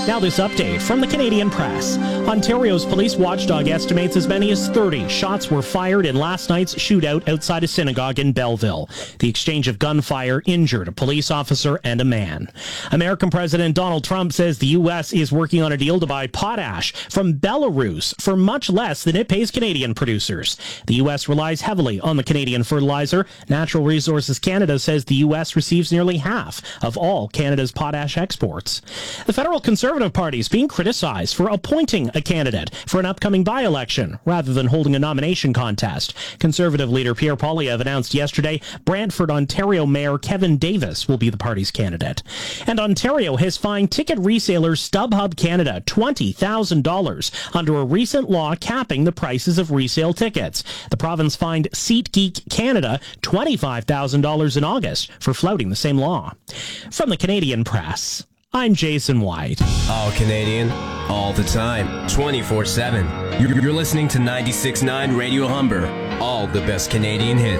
Now this update from the Canadian Press. Ontario's police watchdog estimates as many as 30 shots were fired in last night's shootout outside a synagogue in Belleville. The exchange of gunfire injured a police officer and a man. American President Donald Trump says the U.S. is working on a deal to buy potash from Belarus for much less than it pays Canadian producers. The U.S. relies heavily on the Canadian fertilizer. Natural Resources Canada says the U.S. receives nearly half of all Canada's potash exports. The Federal Conservative Party is being criticized for appointing a candidate for an upcoming by-election rather than holding a nomination contest. Conservative leader Pierre Poilievre announced yesterday Brantford, Ontario Mayor Kevin Davis will be the party's candidate. And Ontario has fined ticket reseller StubHub Canada $20,000 under a recent law capping the prices of resale tickets. The province fined SeatGeek Canada $25,000 in August for flouting the same law. From the Canadian Press, I'm Jason White. All Canadian, all the time, 24/7. You're listening to 96.9 Radio Humber. All the best Canadian hits.